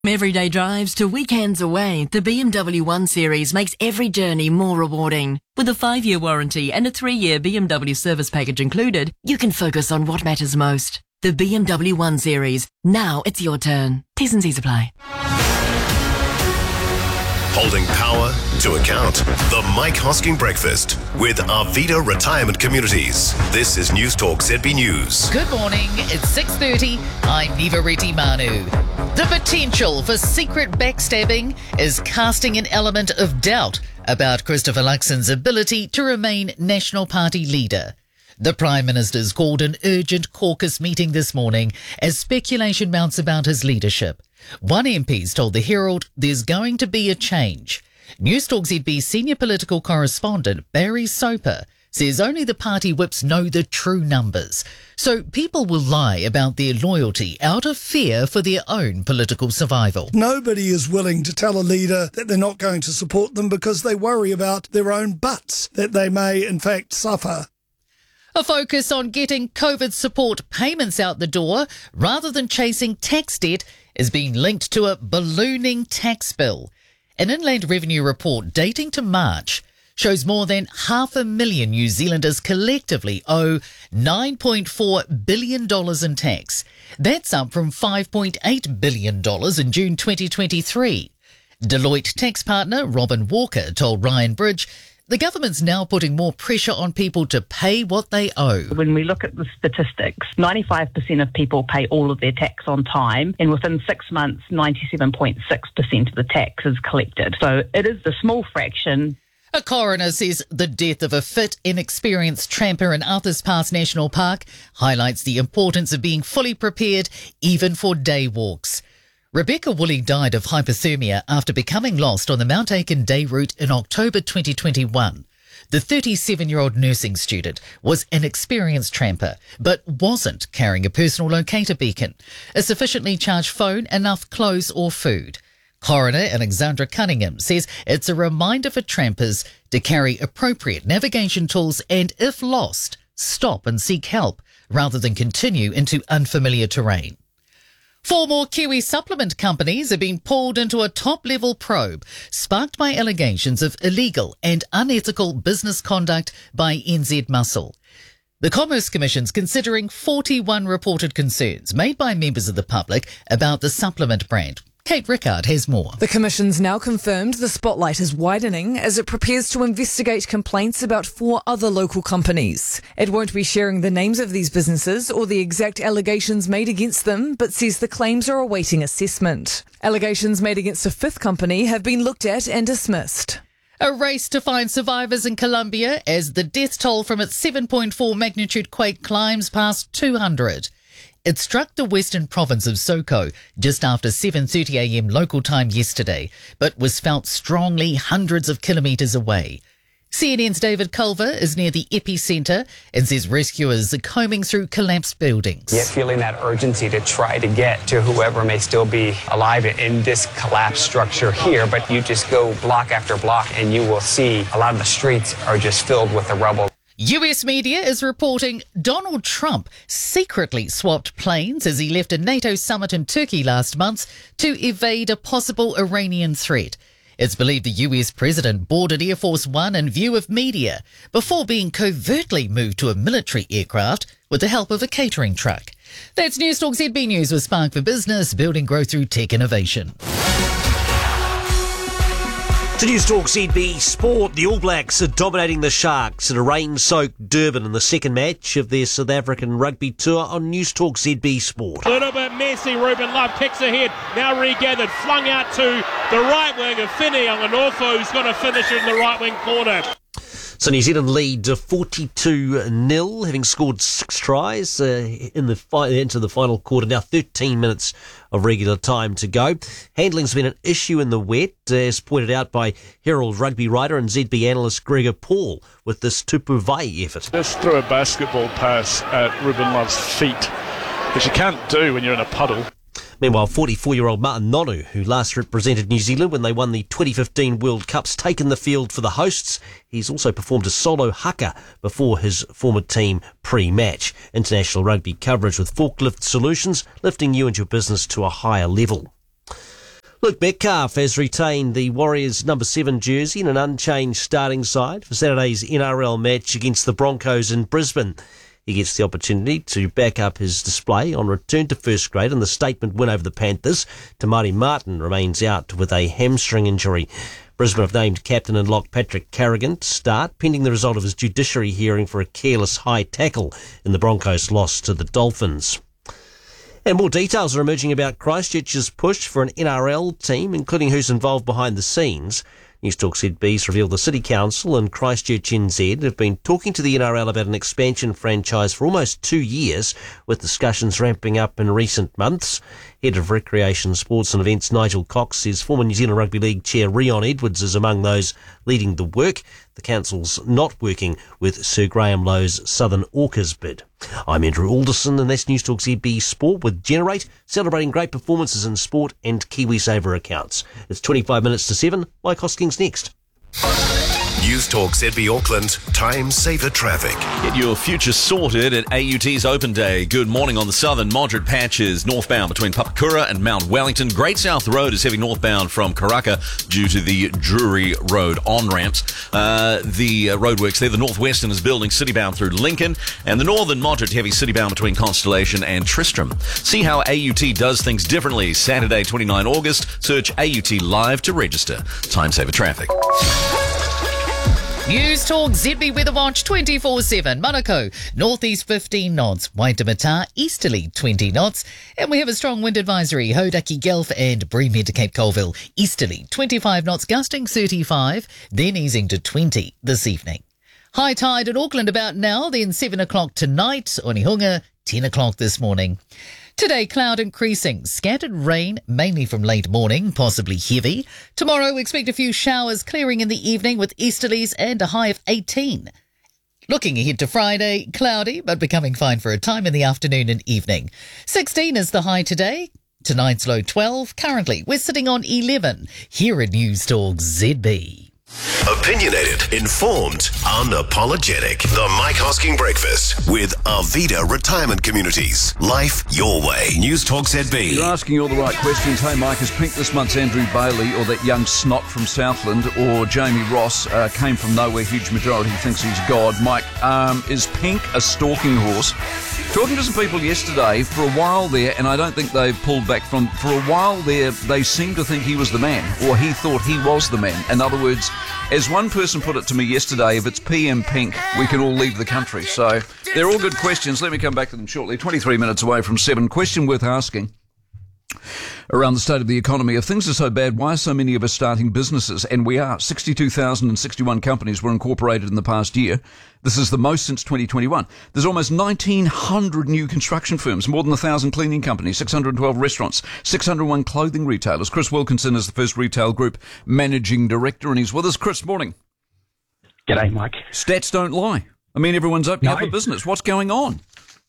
From everyday drives to weekends away, the BMW 1 Series makes every journey more rewarding. With a 5-year warranty and a 3-year BMW service package included, you can focus on what matters most. The BMW 1 Series. Now it's your turn. T's and C's apply. Holding power to account. The Mike Hosking Breakfast with Arvida Retirement Communities. This is News Talk ZB News. Good morning, it's 6:30. I'm Niva Reti Manu. The potential for secret backstabbing is casting an element of doubt about Christopher Luxon's ability to remain National Party leader. The Prime Minister's called an urgent caucus meeting this morning as speculation mounts about his leadership. One MP's told the Herald there's going to be a change. News Talk ZB senior political correspondent Barry Soper says only the party whips know the true numbers. So people will lie about their loyalty out of fear for their own political survival. Nobody is willing to tell a leader that they're not going to support them because they worry about their own butts, that they may in fact suffer. A focus on getting COVID support payments out the door rather than chasing tax debt is being linked to a ballooning tax bill. An Inland Revenue report dating to March shows more than 500,000 New Zealanders collectively owe $9.4 billion in tax. That's up from $5.8 billion in June 2023. Deloitte tax partner Robin Walker told Ryan Bridge the government's now putting more pressure on people to pay what they owe. When we look at the statistics, 95% of people pay all of their tax on time, and within 6 months, 97.6% of the tax is collected. So it is a small fraction. A coroner says the death of a fit, inexperienced tramper in Arthur's Pass National Park highlights the importance of being fully prepared even for day walks. Rebecca Woolley died of hypothermia after becoming lost on the Mount Aiken day route in October 2021. The 37-year-old nursing student was an experienced tramper, but wasn't carrying a personal locator beacon, a sufficiently charged phone, enough clothes or food. Coroner Alexandra Cunningham says it's a reminder for trampers to carry appropriate navigation tools and, if lost, stop and seek help rather than continue into unfamiliar terrain. 4 more Kiwi supplement companies have been pulled into a top-level probe sparked by allegations of illegal and unethical business conduct by NZ Muscle. The Commerce Commission's considering 41 reported concerns made by members of the public about the supplement brand. Kate Rickard has more. The Commission's now confirmed the spotlight is widening as it prepares to investigate complaints about 4 other local companies. It won't be sharing the names of these businesses or the exact allegations made against them, but says the claims are awaiting assessment. Allegations made against a 5th company have been looked at and dismissed. A race to find survivors in Colombia as the death toll from its 7.4 magnitude quake climbs past 200. It struck the western province of Soco just after 7:30 a.m. local time yesterday, but was felt strongly hundreds of kilometres away. CNN's David Culver is near the epicentre and says rescuers are combing through collapsed buildings. Yet feeling that urgency to try to get to whoever may still be alive in this collapsed structure here, but you just go block after block and you will see a lot of the streets are just filled with the rubble. US media is reporting Donald Trump secretly swapped planes as he left a NATO summit in Turkey last month to evade a possible Iranian threat. It's believed the US president boarded Air Force One in view of media before being covertly moved to a military aircraft with the help of a catering truck. That's News Talk ZB News with Spark for Business, building growth through tech innovation. To News Talk ZB Sport, the All Blacks are dominating the Sharks in a rain-soaked Durban in the second match of their South African rugby tour on News Talk ZB Sport. A little bit messy. Ruben Love kicks ahead, now regathered, flung out to the right wing of Finney Anganofo, who's going to finish in the right wing corner. So New Zealand lead 42-0, having scored 6 tries into the final quarter. Now 13 minutes of regular time to go. Handling's been an issue in the wet, as pointed out by Herald rugby writer and ZB analyst Gregor Paul with this Tupu Vai effort. Just threw a basketball pass at Ruben Love's feet, which you can't do when you're in a puddle. Meanwhile, 44-year-old Martin Nonu, who last represented New Zealand when they won the 2015 World Cup's taken the field for the hosts. He's also performed a solo haka before his former team pre-match. International rugby coverage with Forklift Solutions, lifting you and your business to a higher level. Luke Metcalf has retained the Warriors number 7 jersey in an unchanged starting side for Saturday's NRL match against the Broncos in Brisbane. He gets the opportunity to back up his display on return to first grade in the statement win over the Panthers. Te Maire Martin remains out with a hamstring injury. Brisbane have named captain and lock Patrick Carrigan to start, pending the result of his judiciary hearing for a careless high tackle in the Broncos' loss to the Dolphins. And more details are emerging about Christchurch's push for an NRL team, including who's involved behind the scenes. Newstalk ZB's revealed the City Council and Christchurch NZ have been talking to the NRL about an expansion franchise for almost 2 years, with discussions ramping up in recent months. Head of Recreation, Sports and Events Nigel Cox says former New Zealand Rugby League chair Rion Edwards is among those leading the work. The council's not working with Sir Graham Lowe's Southern Orcas bid. I'm Andrew Alderson, and that's Newstalk ZB Sport with Generate, celebrating great performances in sport and KiwiSaver accounts. It's 25 minutes to 7. Mike Hosking's next. Newstalk ZB Auckland, time saver traffic. Get your future sorted at AUT's Open Day. Good morning on the southern. Moderate patches northbound between Papakura and Mount Wellington. Great South Road is heavy northbound from Karaka due to the Drury Road on-ramps. The roadworks there. The Northwestern is building citybound through Lincoln, and the northern moderate heavy citybound between Constellation and Tristram. See how AUT does things differently. Saturday, 29 August. Search AUT Live to register. Time saver traffic. Newstalk ZB Weather Watch 24/7. Manukau, northeast 15 knots. Waitemata, easterly 20 knots. And we have a strong wind advisory. Hodaki, Guelph and Breamhead to Cape Colville, easterly 25 knots, gusting 35, then easing to 20 this evening. High tide in Auckland about now, then 7 o'clock tonight. Onehunga, 10 o'clock this morning. Today, cloud increasing. Scattered rain, mainly from late morning, possibly heavy. Tomorrow, we expect a few showers clearing in the evening with easterlies and a high of 18. Looking ahead to Friday, cloudy, but becoming fine for a time in the afternoon and evening. 16 is the high today. Tonight's low 12. Currently, we're sitting on 11 here at Newstalk ZB. Opinionated, informed, unapologetic. The Mike Hosking Breakfast with Arvida Retirement Communities. Life your way. Newstalk ZB. You're asking all the right questions. Hey, Mike, is Pink this month's Andrew Bailey, or that young snot from Southland, or Jamie Ross came from nowhere? Huge majority thinks he's God. Mike, is Pink a stalking horse? Talking to some people yesterday, for a while there, and I don't think they've pulled back from, for a while there, they seemed to think he was the man, or he thought he was the man. In other words, as one person put it to me yesterday, if it's PM Pink, we can all leave the country. So they're all good questions. Let me come back to them shortly. 23 minutes away from 7. Question worth asking around the state of the economy. If things are so bad, why are so many of us starting businesses? And we are. 62,061 companies were incorporated in the past year. This is the most since 2021. There's almost 1,900 new construction firms, more than 1,000 cleaning companies, 612 restaurants, 601 clothing retailers. Chris Wilkinson is the First Retail Group Managing Director, and he's with us. Chris, morning. G'day, Mike. Stats don't lie. I mean, everyone's opening up a business. What's going on?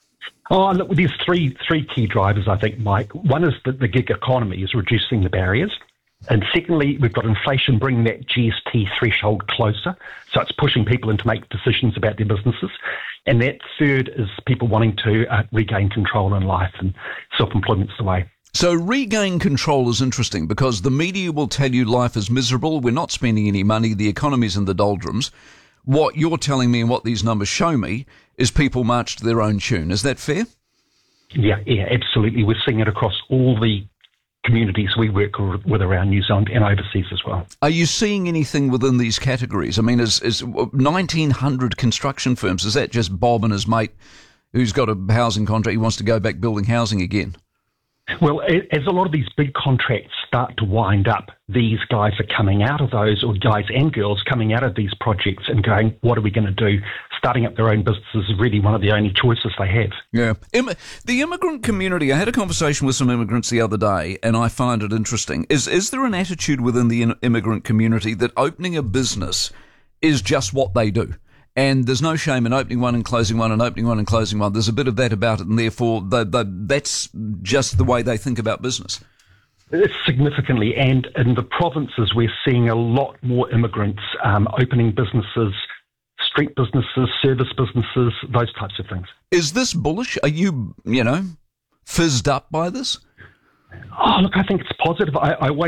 Oh, look, there's three key drivers, I think, Mike. One is that the gig economy is reducing the barriers. And secondly, we've got inflation bringing that GST threshold closer. So it's pushing people in to make decisions about their businesses. And that third is people wanting to regain control in life, and self-employment's the way. So regain control is interesting because the media will tell you life is miserable, we're not spending any money, the economy's in the doldrums. What you're telling me and what these numbers show me is people march to their own tune. Is that fair? Yeah, absolutely. We're seeing it across all the communities we work with around New Zealand and overseas as well. Are you seeing anything within these categories? I mean, is 1,900 construction firms, is that just Bob and his mate who's got a housing contract, he wants to go back building housing again? Well, as a lot of these big contracts start to wind up, these guys are coming out of those, or guys and girls coming out of these projects and going, what are we going to do? Starting up their own businesses is really one of the only choices they have. Yeah. The immigrant community, I had a conversation with some immigrants the other day, and I find it interesting. Is there an attitude within the immigrant community that opening a business is just what they do? And there's no shame in opening one and closing one and opening one and closing one. There's a bit of that about it, and therefore that's just the way they think about business. Significantly, and in the provinces we're seeing a lot more immigrants opening businesses, street businesses, service businesses, those types of things. Is this bullish? Are you fizzed up by this? Oh, look, I think it's positive. I always